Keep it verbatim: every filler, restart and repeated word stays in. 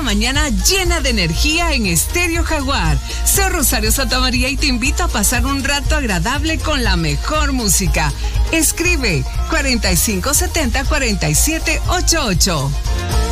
mañana llena de energía en Estéreo Jaguar. Soy Rosario Santamaría y te invito a pasar un rato agradable con la mejor música. Escribe cuarenta y cinco setenta cuarenta y siete ochenta y ocho.